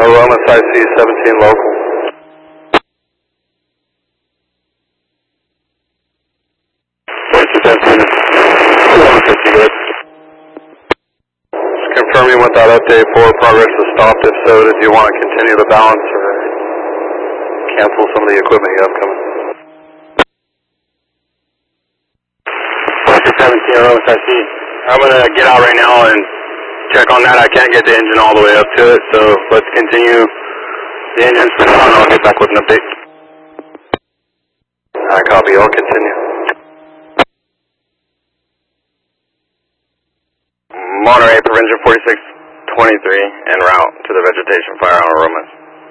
Aroma IC 17 local. Just confirming with that update for progress is stopped. If so, did you want to continue the balance or cancel some of the equipment you have coming? 17 Aroma IC. I'm going to get out right now and check on that. I can't get the engine all the way up to it, so let's continue the engine spin on and I'll get back with an update. I copy. I'll continue. Monterey, Provincial 4623, en route to the vegetation fire on Aromas.